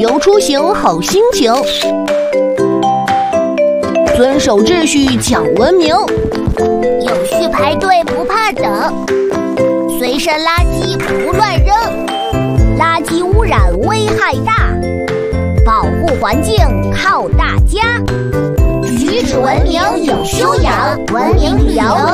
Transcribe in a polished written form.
由出行好心情，遵守秩序讲文明， 有序排队不怕等，随身垃圾不乱扔，垃圾污染危害大，保护环境靠大家。举止文明有修养，文明旅游